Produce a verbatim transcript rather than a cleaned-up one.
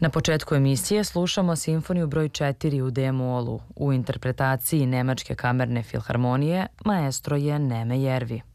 Na početku emisije slušamo simfoniju broj četiri u D-molu. U interpretaciji Nemačke kamerne filharmonije maestro je Neme Järvi.